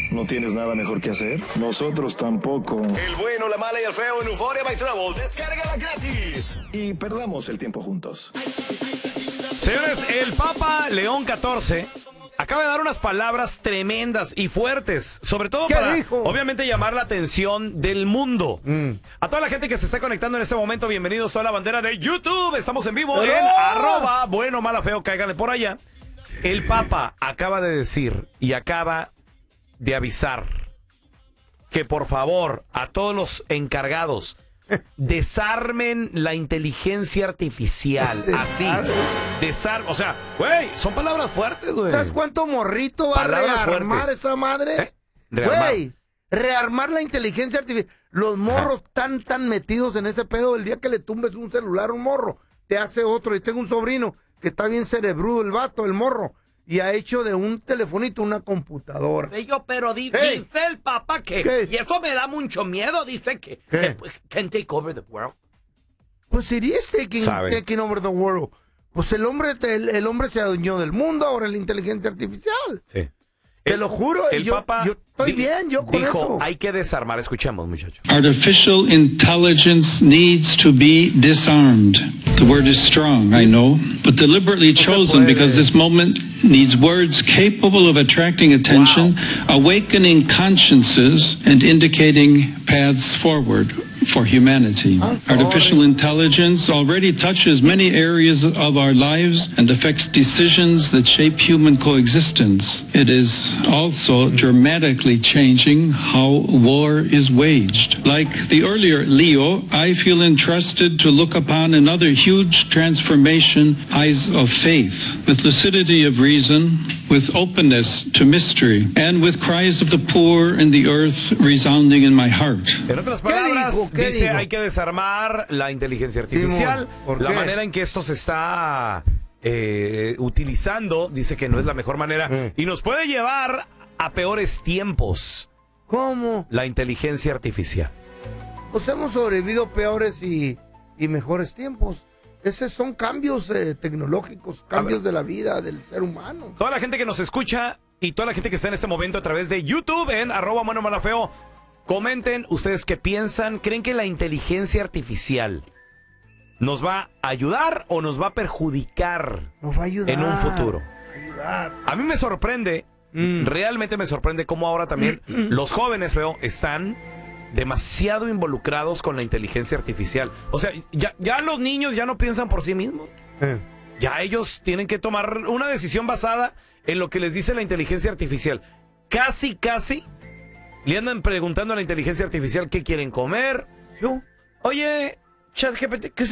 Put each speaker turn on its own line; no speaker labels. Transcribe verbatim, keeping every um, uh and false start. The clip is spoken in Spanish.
¿No tienes nada mejor que hacer? Nosotros tampoco.
El bueno, la mala y el feo en Euphoria by Travel. Descárgala gratis.
Y perdamos el tiempo juntos.
Señores, el Papa León catorce acaba de dar unas palabras tremendas y fuertes, sobre todo
¿Qué
para,
dijo?
obviamente, llamar la atención del mundo. Mm. A toda la gente que se está conectando en este momento, bienvenidos a la bandera de YouTube. Estamos en vivo
¡Oh!
en arroba bueno, mala, feo, cáiganle por allá. El Papa acaba de decir y acaba de avisar que, por favor, a todos los encargados, desarmen la inteligencia artificial. Así. Desarmen. O sea, güey, son palabras fuertes, güey.
¿Sabes cuánto morrito va
Palabras
a rearmar
fuertes.
esa madre?
¿Eh? Rearmar.
Güey, rearmar la inteligencia artificial. Los morros tan, tan metidos en ese pedo. El día que le tumbes un celular a un morro, te hace otro. Y tengo un sobrino que está bien cerebrudo, el vato, el morro. Y ha hecho de un telefonito una computadora.
Sí, yo, pero di,
Hey.
dice el papá que...
¿Qué?
Y eso me da mucho miedo, dice que...
¿Qué?
que can take over the world.
Pues sería taking,
Sabe.
taking over the world. Pues el hombre, el, el hombre se adueñó del mundo, ahora la inteligencia artificial.
Sí.
Te
El-
lo juro, y
el
yo,
Papa
yo estoy
di-
bien, yo con
dijo,
eso.
hay que desarmar. Escuchemos, muchachos.
Artificial intelligence needs to be disarmed. The word is strong, I know, but deliberately chosen because this moment needs words capable of attracting attention, awakening consciences, and indicating paths forward for humanity.
I'm sorry.
Artificial intelligence already touches many areas of our lives and affects decisions that shape human coexistence. It is also dramatically changing how war is waged. Like the earlier Leo, I feel entrusted to look upon another huge transformation, eyes of faith, with lucidity of reason, with openness to mystery, and with cries of the poor and the earth resounding in my heart.
En otras
¿Qué
palabras,
dijo? ¿Qué
dice
dijo?
hay que desarmar la inteligencia artificial.
¿por
La
qué?
manera en que esto se está eh, utilizando, dice que no es la mejor manera.
Mm.
Y nos puede llevar a peores tiempos,
¿Cómo?
la inteligencia artificial.
Pues hemos sobrevivido peores y, y mejores tiempos. Esos son cambios eh, tecnológicos, cambios de la vida del ser humano.
Toda la gente que nos escucha y toda la gente que está en este momento a través de YouTube en arroba bueno, mala, feo, comenten ustedes qué piensan. ¿Creen que la inteligencia artificial nos va a ayudar o nos va a perjudicar
Nos va a ayudar.
en un futuro?
Ayudar.
A mí me sorprende,
Mm.
realmente me sorprende cómo ahora también los jóvenes, feo, están demasiado involucrados con la inteligencia artificial. O sea, ya, ya los niños ya no piensan por sí mismos.
Eh.
Ya ellos tienen que tomar una decisión basada en lo que les dice la inteligencia artificial. Casi, casi le andan preguntando a la inteligencia artificial qué quieren comer.
¿Yo?
Oye, ChatGPT, ¿qué